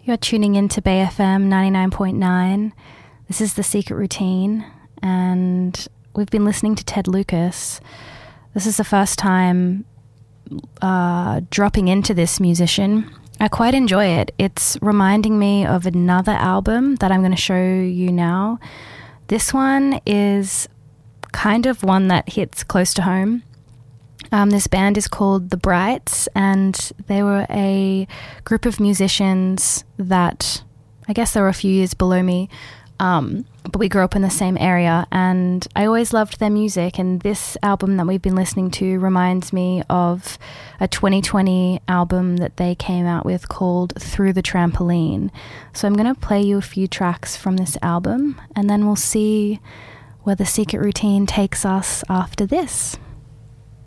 You're tuning in to Bay FM 99.9. This is The Secret Routine, and we've been listening to Ted Lucas. This is the first time dropping into this musician. I quite enjoy it. It's reminding me of another album that I'm going to show you now. This one is kind of one that hits close to home. This band is called The Brights, and they were a group of musicians that, I guess they were a few years below me, but we grew up in the same area, and I always loved their music, and this album that we've been listening to reminds me of a 2020 album that they came out with called Through the Trampoline. So I'm going to play you a few tracks from this album, and then we'll see where The Secret Routine takes us after this.